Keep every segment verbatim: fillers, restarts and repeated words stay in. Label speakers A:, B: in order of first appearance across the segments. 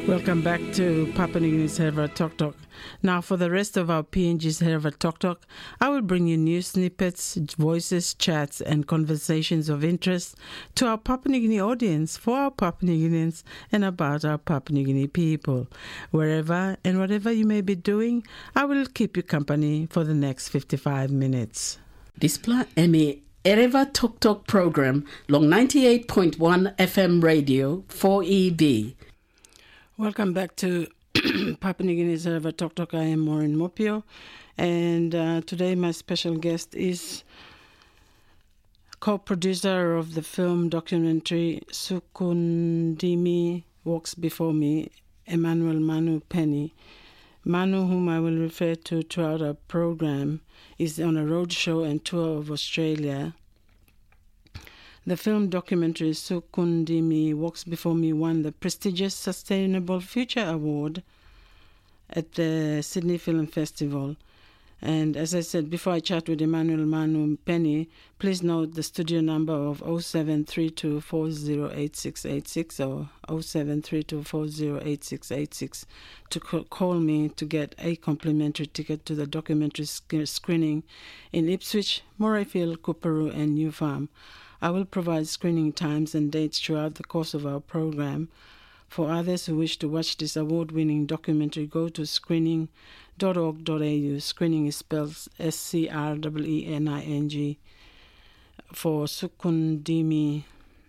A: Welcome back to Papua New Guinea's Hereva Talk Talk. Now, for the rest of our P N G's Hereva Talk Talk, I will bring you news snippets, voices, chats, and conversations of interest to our Papua New Guinea audience, for our Papua New Guineans, and about our Papua New Guinea people. Wherever and whatever you may be doing, I will keep you company for the next fifty-five minutes.
B: Displa Emi Hereva Talk Talk program, long ninety-eight point one F M radio, four E B.
A: Welcome back to Papua New Guinea's Hereva Talk Talk. I am Maureen Mopio, and uh, today my special guest is co-producer of the film documentary Sukundimi Walks Before Me, Emmanuel Manu Penny. Manu, whom I will refer to throughout our program, is on a roadshow and tour of Australia. The film documentary Sukundimi Walks Before Me won the prestigious Sustainable Future Award at the Sydney Film Festival. And as I said, before I chat with Emmanuel Manu Penny, please note the studio number of oh seven three two four oh eight six eight six or oh seven three two four oh eight six eight six to call me to get a complimentary ticket to the documentary sc- screening in Ipswich, Morayfield, Coorparoo and New Farm. I will provide screening times and dates throughout the course of our program. For others who wish to watch this award-winning documentary, go to screening dot org dot a u. Screening is spelled S C R E E N I N G. For Sukundimi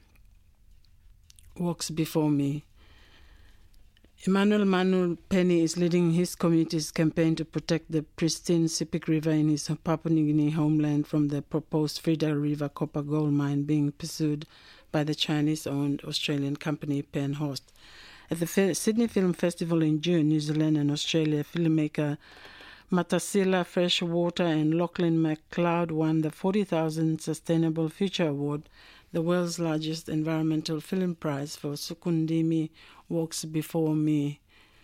A: Walks Before Me. Emmanuel Manu Penny is leading his community's campaign to protect the pristine Sepik River in his Papua New Guinea homeland from the proposed Frida River copper gold mine being pursued by the Chinese-owned Australian company Penhorst. At the Sydney Film Festival in June, New Zealand and Australia, filmmaker Matasila Freshwater and Lachlan McLeod won the forty thousand Sustainable Future Award, the world's largest environmental film prize, for Sukundimi Walks Before Me.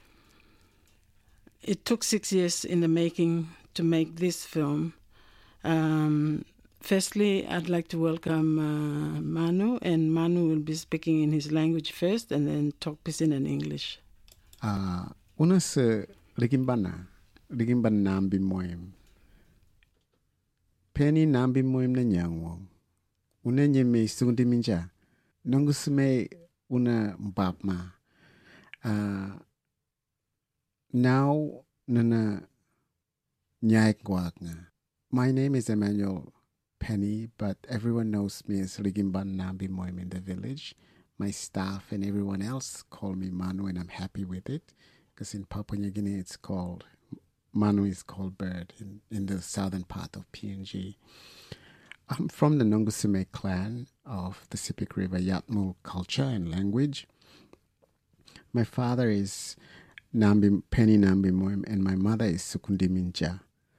A: It took six years in the making to make this film. Um, firstly, I'd like to welcome uh, Manu, and Manu will be speaking in his language first and then talk Pisin in English.
C: Uh, una se rigimbana, rigimban nambi moem. Penny nambi moem na nyangwo. Una nyeme sundi minja. Nongusume una mbapma. Uh, now nana nyai gwagna. My name is Emmanuel Penny, but everyone knows me as Rigimban Nambi Moim in the village. My staff and everyone else call me Manu, and I'm happy with it, because in Papua New Guinea it's called, Manu is called bird in, in the southern part of P N G. I'm from the Nongusume clan of the Sepik River Yatmul culture and language. My father is Nambi, Penny Nambi Moim, and my mother is Sukundiminja.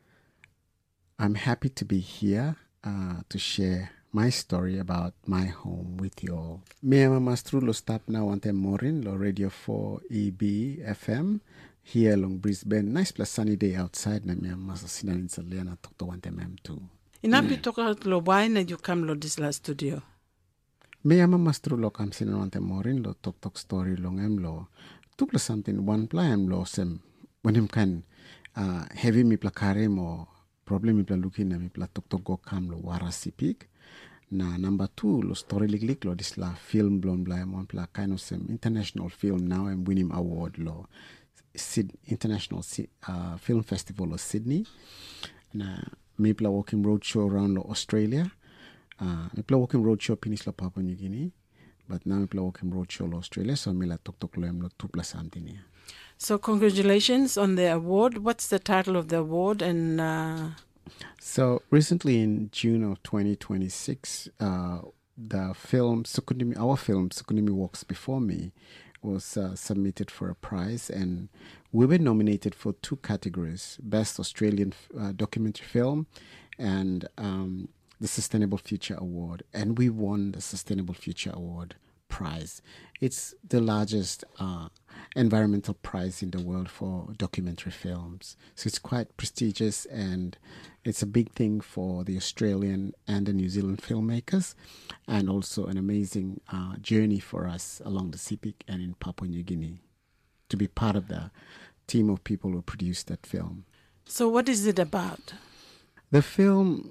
C: I'm happy to be here uh, to share my story about my home with you all. Me ama mastru lo stop na wante morin lo radio four E B F M here along Brisbane. Nice plus sunny day outside na me ama masasina ninsalia na tokto wante mem too.
A: Inapi toka lo why na you come lo this last studio?
C: Me ama mastru lo kam sina wante morin lo tok tok story long em lo. Tu plus something one pla em lo sem when him can uh, heavy mi pla kare mo problem mi pla looking na mi pla tok tok go kam lo wara sipik. Na number two, lo story lik lik lo dis la film blon bla em one pla kind of some international film now and win him award lo Sid International uh, Film Festival of Sydney. Na mi pla walking roadshow around lo Australia. Uh, mi pla walking roadshow pinis lo Papua New Guinea. But now mi pla walking roadshow lo Australia, so mi la tok tok lo em lo two plus something here.
A: So congratulations on the award. What's the title of the award? And uh...
C: So recently in June of twenty twenty-six, uh, the film Sukundimi, our film Sukundimi Walks Before Me, was uh, submitted for a prize, and we were nominated for two categories: Best Australian uh, Documentary Film and um, the Sustainable Future Award. And we won the Sustainable Future Award prize. It's the largest uh, environmental prize in the world for documentary films. So it's quite prestigious, and it's a big thing for the Australian and the New Zealand filmmakers, and also an amazing uh, journey for us along the Sepik and in Papua New Guinea. to be part of the team of people who produced that film.
A: So what is it about?
C: The film,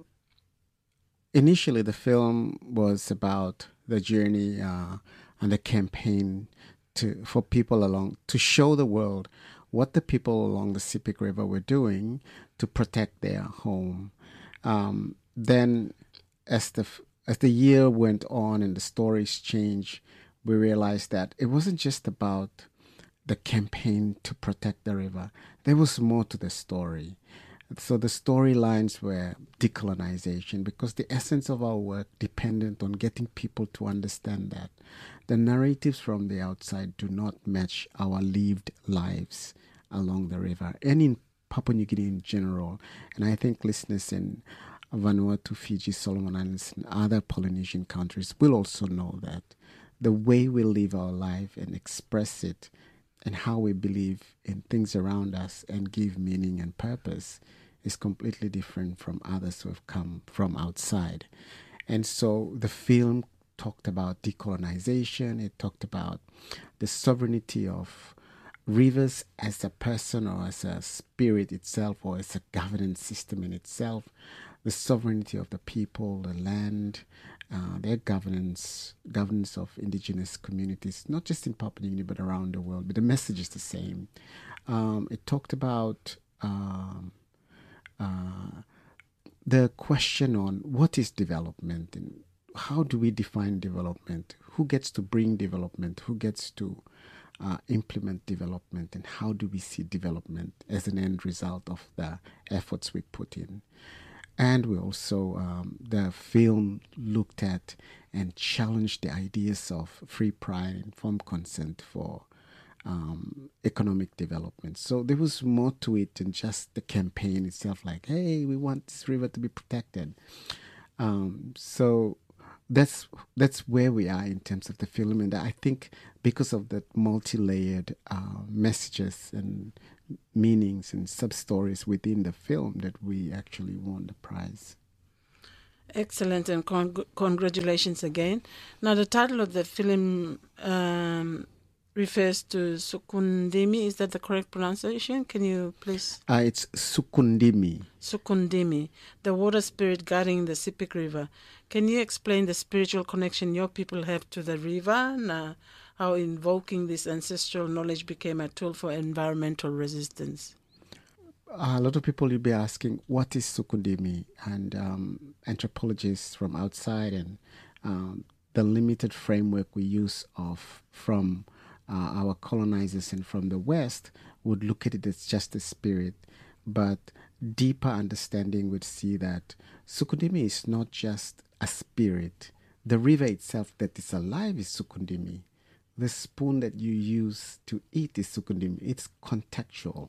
C: initially the film was about the journey uh, and the campaign to for people along, to show the world what the people along the Sepik River were doing to protect their home. Um, then as the as the year went on and the stories changed, we realized that it wasn't just about the campaign to protect the river. There was more to the story. So the storylines were decolonization, because the essence of our work depended on getting people to understand that the narratives from the outside do not match our lived lives along the river and in Papua New Guinea in general. And I think listeners in Vanuatu, Fiji, Solomon Islands, and other Polynesian countries will also know that the way we live our life and express it and how we believe in things around us and give meaning and purpose is completely different from others who have come from outside. And so the film talked about decolonization. It talked about the sovereignty of rivers as a person or as a spirit itself, or as a governance system in itself, the sovereignty of the people, the land, uh, their governance, governance of indigenous communities, not just in Papua New Guinea but around the world. But the message is the same. Um, it talked about um, uh, the question on what is development and how do we define development? Who gets to bring development? Who gets to uh, implement development? And how do we see development as an end result of the efforts we put in? And we also, um, the film looked at and challenged the ideas of free, prior, and informed consent for um, economic development. So there was more to it than just the campaign itself, like, hey, we want this river to be protected. Um, so that's that's where we are in terms of the film. And I think because of the multi-layered uh, messages and meanings and sub-stories within the film that we actually won the prize.
A: Excellent, and con- congratulations again. Now, the title of the film um, refers to Sukundimi. Is that the correct pronunciation? Can you please?
C: Uh, it's Sukundimi.
A: Sukundimi, the water spirit guarding the Sepik River. Can you explain the spiritual connection your people have to the river and uh, how invoking this ancestral knowledge became a tool for environmental resistance?
C: A lot of people will be asking, what is Sukundimi? And um, anthropologists from outside and um, the limited framework we use of from uh, our colonizers and from the West would look at it as just a spirit. But deeper understanding would see that Sukundimi is not just a spirit. The river itself that is alive is Sukundimi. The spoon that you use to eat is Sukundimi. It's contextual.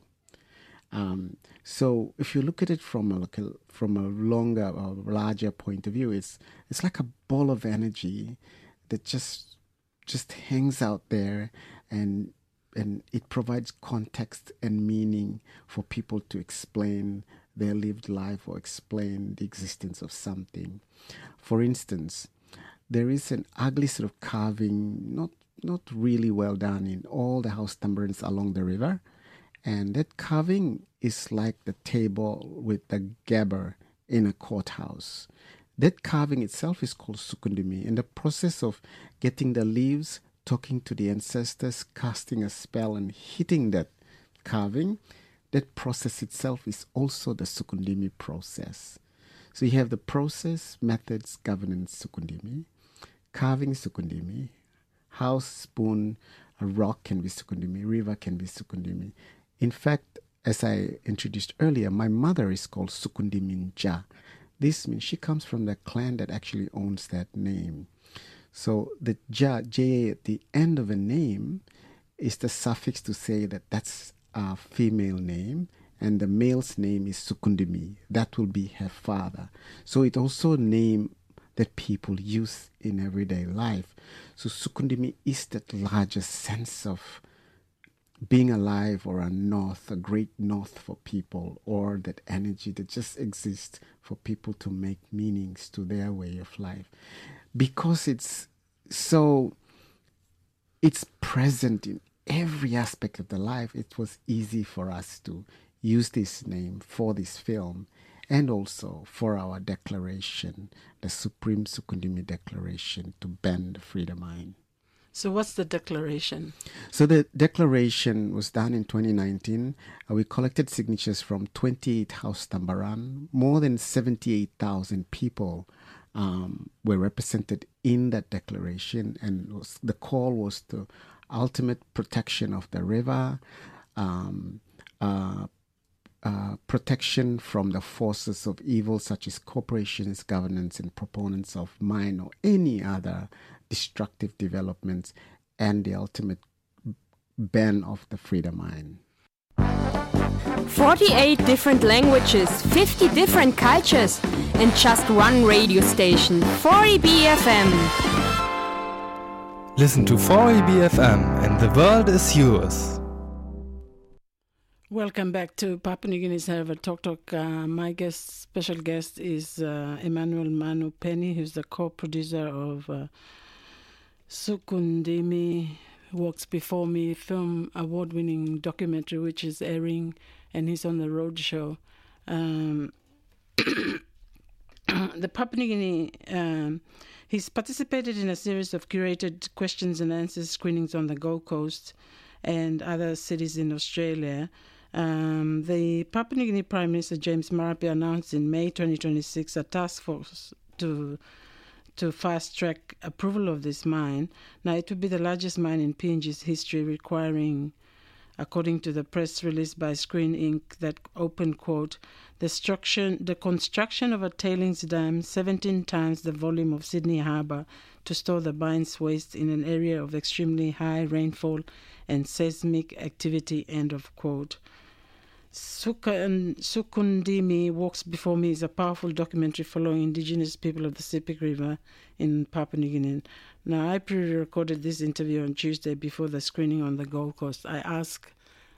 C: Um, so if you look at it from a, like a from a longer or larger point of view, it's it's like a ball of energy that just just hangs out there, and and it provides context and meaning for people to explain their lived life or explain the existence of something. For instance, there is an ugly sort of carving, not not really well done, in all the house tambourines along the river. And that carving is like the table with the gabber in a courthouse. That carving itself is called Sukundimi. And the process of getting the leaves, talking to the ancestors, casting a spell and hitting that carving, that process itself is also the Sukundimi process. So you have the process, methods, governance, Sukundimi, carving, Sukundimi, house, spoon, a rock can be Sukundimi, river can be Sukundimi. In fact, as I introduced earlier, my mother is called Sukundiminja. This means she comes from the clan that actually owns that name. So the ja, J at the end of a name is the suffix to say that that's a female name, and the male's name is Sukundimi. That will be her father. So it also a name that people use in everyday life. So Sukundimi is that larger sense of being alive, or a north, a great north for people, or that energy that just exists for people to make meanings to their way of life. Because it's so, it's present in every aspect of the life, it was easy for us to use this name for this film and also for our declaration, the Supreme Sukundimi Declaration to ban the Frida mine.
A: So what's the declaration?
C: So the declaration was done in twenty nineteen. Uh, we collected signatures from twenty-eight House Tambaran. More than seventy-eight thousand people um, were represented in that declaration, and was, the call was to ultimate protection of the river, um, uh, uh, protection from the forces of evil such as corporations, governance, and proponents of mine or any other destructive developments, and the ultimate ban of the Frida mine.
D: forty-eight different languages, fifty different cultures, and just one radio station, four E B F M.
E: Listen to four E B F M and the world is yours.
A: Welcome back to Papua New Guinea's Harvard Talk Talk. Uh, my guest, special guest is uh, Emmanuel Manu Penny, who's the co-producer of uh, Sukundimi Walks Before Me film award-winning documentary, which is airing, and he's on the road show. Um, the Papua New Guinea, um, he's participated in a series of curated questions and answers screenings on the Gold Coast and other cities in Australia. Um, the Papua New Guinea Prime Minister James Marape announced in May twenty twenty-six a task force to to fast-track approval of this mine. Now, it would be the largest mine in P N G's history, requiring, according to the press release by Screen Incorporated, that, open quote, the, structure, the construction of a tailings dam seventeen times the volume of Sydney Harbour to store the mine's waste in an area of extremely high rainfall and seismic activity, end of quote. Sukundimi Walks Before Me is a powerful documentary following indigenous people of the Sepik River in Papua New Guinea. Now, I pre-recorded this interview on Tuesday before the screening on the Gold Coast. I asked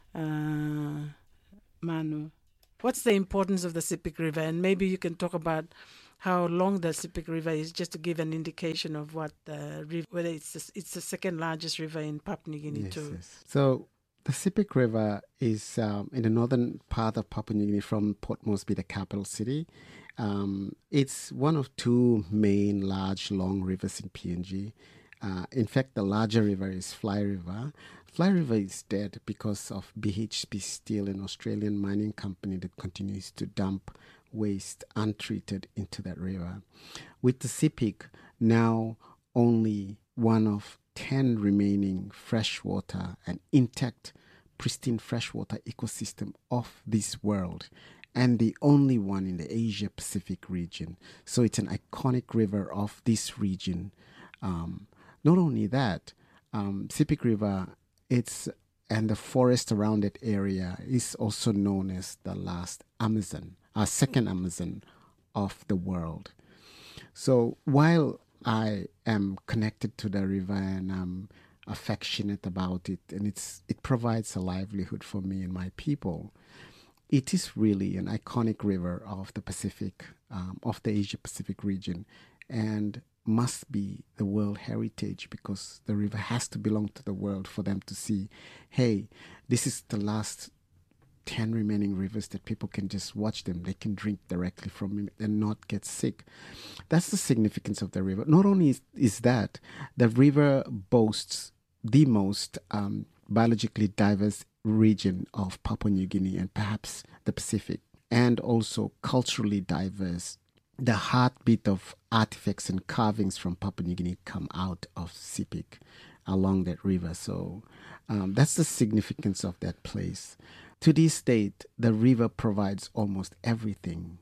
A: uh, Manu, what's the importance of the Sepik River? And maybe you can talk about how long the Sepik River is, just to give an indication of what the river, whether it's the, it's the second largest river in Papua New Guinea
C: yes,
A: too.
C: Yes. So the Sepik River is um, in the northern part of Papua New Guinea from Port Moresby, the capital city. Um, it's one of two main large long rivers in P N G. Uh, in fact, the larger river is Fly River. Fly River is dead because of B H P Steel, an Australian mining company that continues to dump waste untreated into that river. With the Sepik now only one of ten remaining freshwater and intact, pristine freshwater ecosystem of this world, and the only one in the Asia-Pacific region. So it's an iconic river of this region. Um, not only that, um, Sepik River, it's and the forest around that area is also known as the last Amazon, our second Amazon of the world. So while I am connected to the river and I'm affectionate about it, and it's it provides a livelihood for me and my people, it is really an iconic river of the Pacific, um, of the Asia-Pacific region, and must be the World Heritage, because the river has to belong to the world for them to see, hey, this is the last ten remaining rivers that people can just watch them. They can drink directly from it and not get sick. That's the significance of the river. Not only is, is that, the river boasts the most um, biologically diverse region of Papua New Guinea and perhaps the Pacific, and also culturally diverse. The heartbeat of artifacts and carvings from Papua New Guinea come out of Sepik along that river. So um, that's the significance of that place. To this date, the river provides almost everything: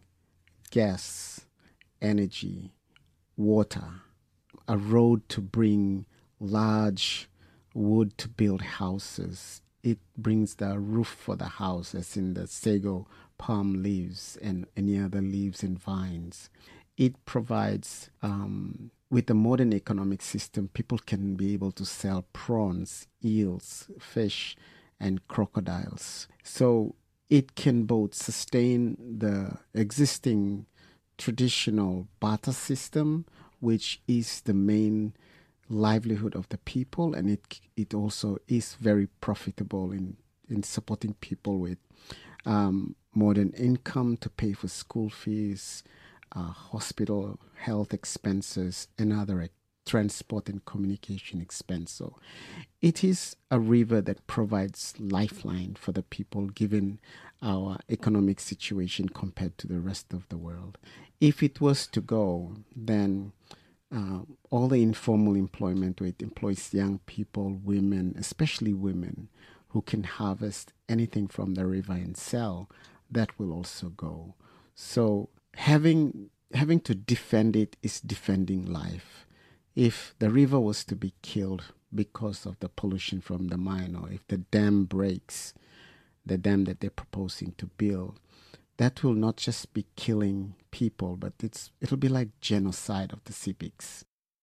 C: gas, energy, water, a road to bring large wood to build houses. It brings the roof for the house, as in the sago palm leaves and any other leaves and vines. It provides, um, with the modern economic system, people can be able to sell prawns, eels, fish, and crocodiles. So it can both sustain the existing traditional barter system, which is the main livelihood of the people, and it it also is very profitable in, in supporting people with um, modern income to pay for school fees, uh, hospital health expenses, and other transport and communication expense. So it is a river that provides lifeline for the people given our economic situation compared to the rest of the world. If it was to go, then uh, all the informal employment where it employs young people, women, especially women, who can harvest anything from the river and sell, that will also go. So having having to defend it is defending life. If the river was to be killed because of the pollution from the mine, or if the dam breaks, the dam that they're proposing to build, that will not just be killing people, but it's it'll be like genocide of the Sipiks.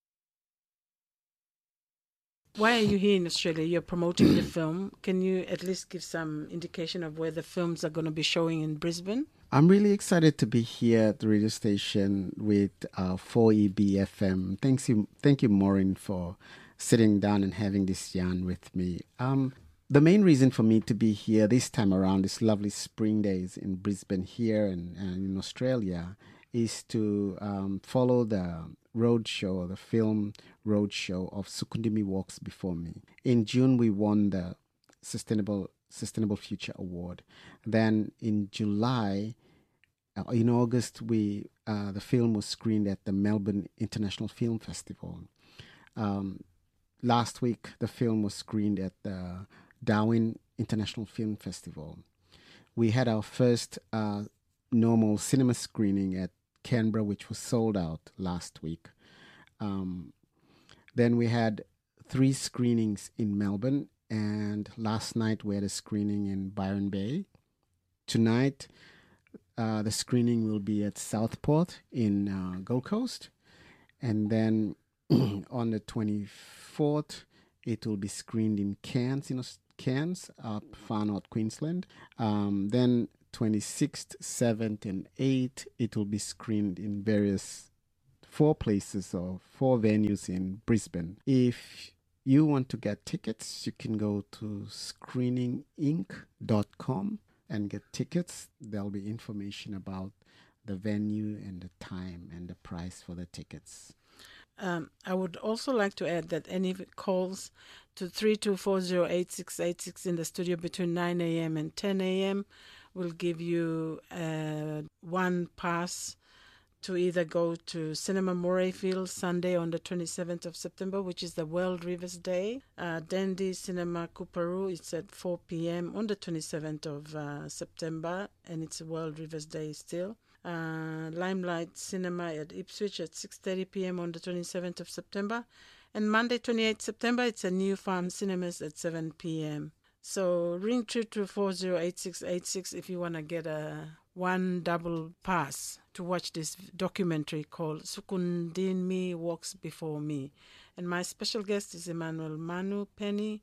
A: Why are you here in Australia? You're promoting the film. Can you at least give some indication of where the films are going to be showing in Brisbane?
C: I'm really excited to be here at the radio station with uh, four E B F M. Thanks you, thank you, Maureen, for sitting down and having this yarn with me. Um, the main reason for me to be here this time around, this lovely spring days in Brisbane here and, and in Australia, is to um, follow the roadshow, the film roadshow of Sukundimi Walks Before Me. In June, we won the Sustainable Sustainable Future Award. Then in July, uh, in August, we uh, the film was screened at the Melbourne International Film Festival. Um, last week, the film was screened at the Darwin International Film Festival. We had our first uh, normal cinema screening at Canberra, which was sold out last week. Um, then we had three screenings in Melbourne, and last night we had a screening in Byron Bay. Tonight, uh, the screening will be at Southport in uh, Gold Coast. And then on the twenty-fourth, it will be screened in Cairns, in Cairns, up far north Queensland. Um, then twenty-sixth, seventh, and eighth, it will be screened in various four places or four venues in Brisbane. If you want to get tickets, you can go to screening inc dot com and get tickets. There'll be information about the venue and the time and the price for the tickets.
A: Um, I would also like to add that any calls to three two four zero eight six eight six in the studio between nine a.m. and ten a.m. will give you uh, one pass to either go to Cinema Morayfield Sunday on the twenty-seventh of September, which is the World Rivers Day. Uh, Dandy Cinema Coorparoo, it's at four p.m. on the twenty-seventh of uh, September, and it's a World Rivers Day still. Uh, Limelight Cinema at Ipswich at six thirty p.m. on the twenty-seventh of September. And Monday, twenty-eighth of September, it's a New Farm Cinemas at seven p.m. So ring three two four zero eight six eight six if you want to get a one double pass to watch this documentary called Sukundimi Walks Before Me. And my special guest is Emmanuel Manu Penny.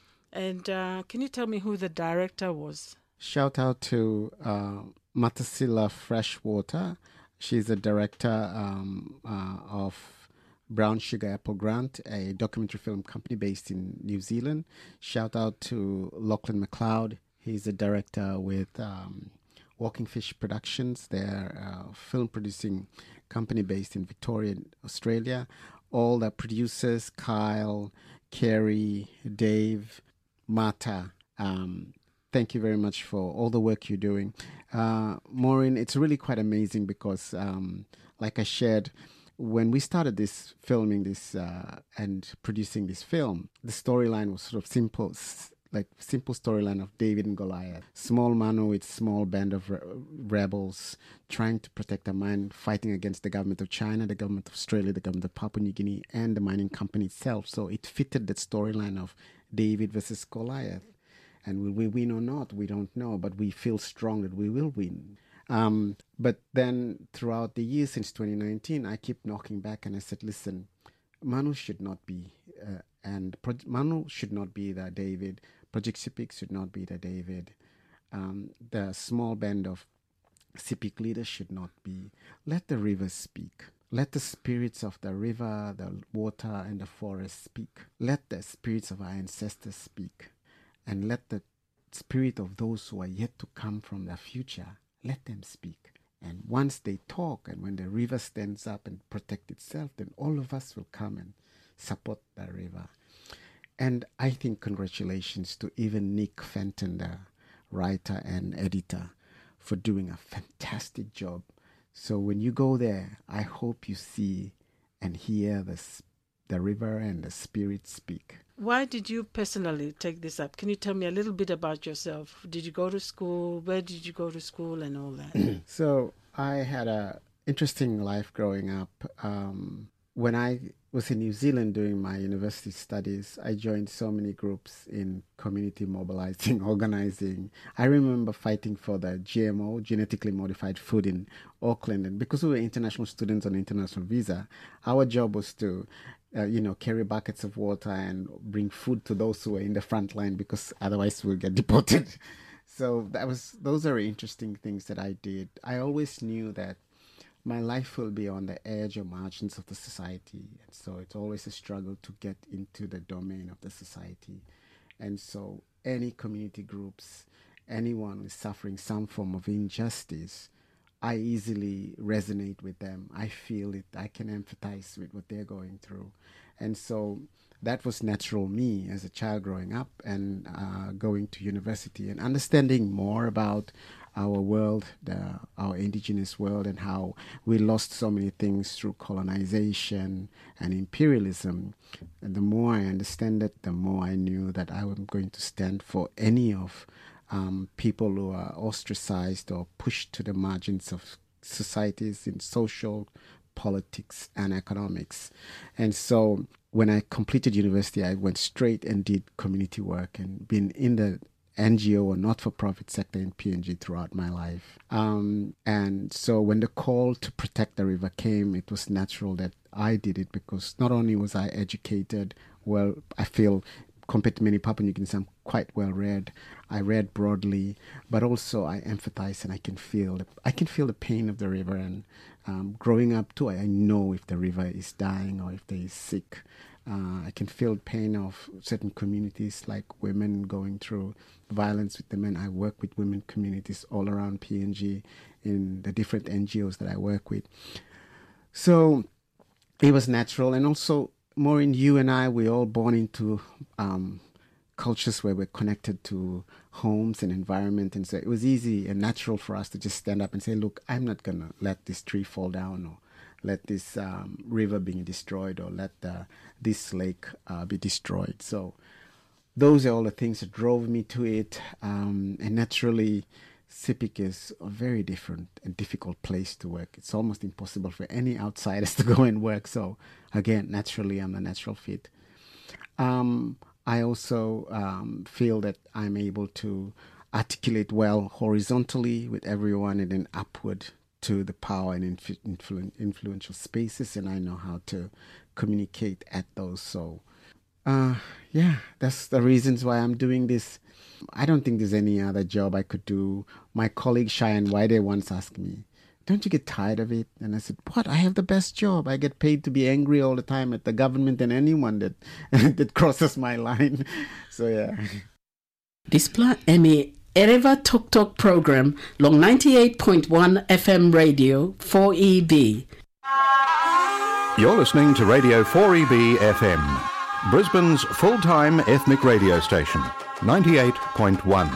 A: And uh, can you tell me who the director was?
C: Shout out to uh, Matasila Freshwater. She's the director um, uh, of Brown Sugar Apple Grant, a documentary film company based in New Zealand. Shout out to Lachlan McLeod. He's the director with um, Walking Fish Productions, their uh, film producing company based in Victoria, Australia. All the producers, Kyle, Kerry, Dave, Marta, um, thank you very much for all the work you're doing. Uh, Maureen, it's really quite amazing because, um, like I shared, when we started this filming this uh, and producing this film, the storyline was sort of simple, like simple storyline of David and Goliath. Small Manu with small band of re- rebels trying to protect the mine, fighting against the government of China, the government of Australia, the government of Papua New Guinea, and the mining company itself. So it fitted that storyline of David versus Goliath. And will we win or not? We don't know, but we feel strong that we will win. Um, but then throughout the years since twenty nineteen, I keep knocking back and I said, listen, Manu should not be, uh, and Pro- Manu should not be the David. Project Sepik should not be the David. Um, the small band of Sepik leaders should not be. Let the rivers speak. Let the spirits of the river, the water, and the forest speak. Let the spirits of our ancestors speak. And let the spirit of those who are yet to come from the future, let them speak. And once they talk, and when the river stands up and protects itself, then all of us will come and support the river. And I think congratulations to even Nick Fenton, the writer and editor, for doing a fantastic job. So when you go there, I hope you see and hear the the river and the spirit speak.
A: Why did you personally take this up? Can you tell me a little bit about yourself? Did you go to school? Where did you go to school and all that?
C: So I had a interesting life growing up. Um, when I was in New Zealand doing my university studies, I joined so many groups in community mobilizing, organizing. I remember fighting for the G M O, genetically modified food, in Auckland. And because we were international students on international visa, our job was to, uh, you know, carry buckets of water and bring food to those who were in the front line, because otherwise we'll get deported. So that was those are interesting things that I did. I always knew that my life will be on the edge or margins of the society. And so it's always a struggle to get into the domain of the society. And so any community groups, anyone who is suffering some form of injustice, I easily resonate with them. I feel it. I can empathize with what they're going through. And so that was natural me as a child growing up and uh, going to university and understanding more about our world, the, our indigenous world, and how we lost so many things through colonization and imperialism. And the more I understand it, the more I knew that I was going to stand for any of um, people who are ostracized or pushed to the margins of societies in social, politics, and economics. And so when I completed university, I went straight and did community work and been in the N G O or not-for-profit sector in P N G throughout my life. Um, and so when the call to protect the river came, it was natural that I did it, because not only was I educated, well, I feel compared to many Papua New Guineans, I'm quite well read. I read broadly, but also I empathize and I can feel the, I can feel the pain of the river. And um, growing up too, I, I know if the river is dying or if they is sick. Uh, I can feel pain of certain communities, like women going through violence with the men. I work with women communities all around P N G in the different N G Os that I work with. So it was natural. And also, Maureen, you and I, we're all born into um, cultures where we're connected to homes and environment. And so it was easy and natural for us to just stand up and say, look, I'm not going to let this tree fall down, or let this um, river be destroyed, or let the, this lake uh, be destroyed. So those are all the things that drove me to it. Um, and naturally, Sepik is a very different and difficult place to work. It's almost impossible for any outsiders to go and work. So again, naturally, I'm a natural fit. Um, I also um, feel that I'm able to articulate well horizontally with everyone, and then upward to the power and influ- influ- influential spaces, and I know how to communicate at those. So, uh, yeah, that's the reasons why I'm doing this. I don't think there's any other job I could do. My colleague Cheyenne Wide once asked me, don't you get tired of it? And I said, what? I have the best job. I get paid to be angry all the time at the government and anyone that that crosses my line. So, yeah.
B: Displa Emi Ereva Tok Tok program long ninety-eight point one F M radio four E B.
F: You're listening to Radio four E B F M, Brisbane's full-time ethnic radio station, ninety-eight point one.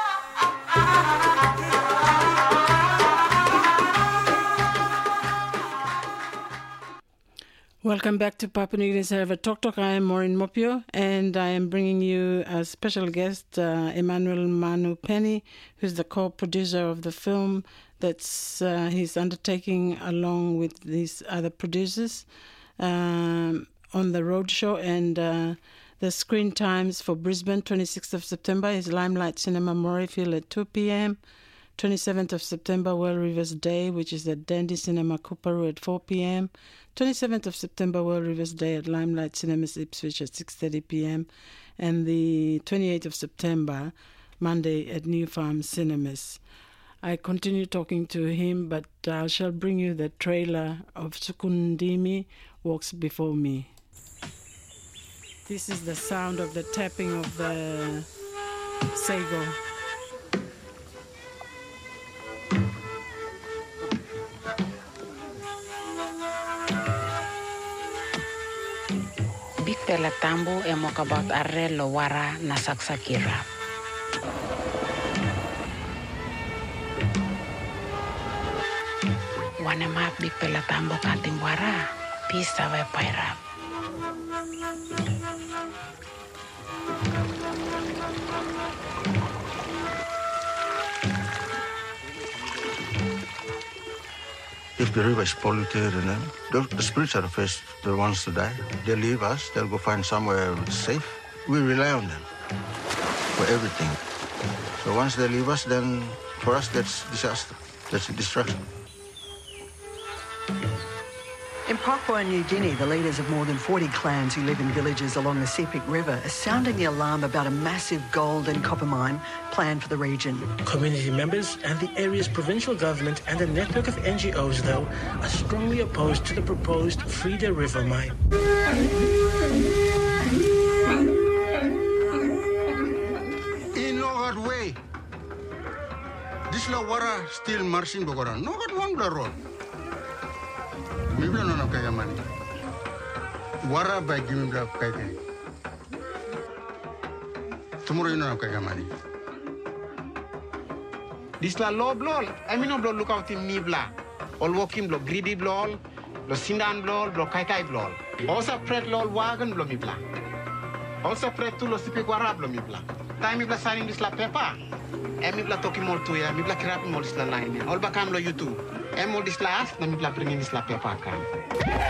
A: Welcome back to Papua New Guinea's Ereva Tok Tok. I am Maureen Mopio, and I am bringing you a special guest, uh, Emmanuel Manu Penny, who's the co-producer of the film that's uh, he's undertaking along with these other producers um, on the roadshow. And uh, the screen times for Brisbane, twenty-sixth of September, is Limelight Cinema Morayfield at two p.m. twenty-seventh of September, Well Rivers Day, which is at Dandy Cinema Kuparu at four p.m. twenty-seventh of September, Well Rivers Day at Limelight Cinemas Ipswich at six thirty p.m. And the twenty-eighth of September, Monday, at New Farm Cinemas. I continue talking to him, but I shall bring you the trailer of Sukundimi Walks Before Me. This is the sound of the tapping of the sago.
G: Big Pela Tambo e mokabat arrelo wara na saksakira. Wane map Big Pela Tambo kating wara, pisa we pairap.
H: If the river is polluted, and then the, the spirits are the first, the ones to die. They leave us, they'll go find somewhere safe. We rely on them for everything. So once they leave us, then for us, that's disaster. That's a destruction.
I: In Papua New Guinea, the leaders of more than forty clans who live in villages along the Sepik River are sounding the alarm about a massive gold and copper mine planned for the region.
J: Community members and the area's provincial government and a network of N G Os, though, are strongly opposed to the proposed Frida River mine.
H: In no hard way. This la water still marching Bogoran. No got one blood road. Maybe no no kaya money. Wara by giving the kaya. Tomorrow you know kaya money.
K: This la law blow. I mean no blow look out in me bla. All walking blow greedy blow, blow sindan blow, blow kai kai blow. Also pret law wagon blow me bla. Also pret to lo sipi wara blow me bla. Time me bla signing this la paper. I me bla talking more to ya. Me bla kirap more this la line. All bakam lo YouTube. I'm all this last, let me bring in this la paper.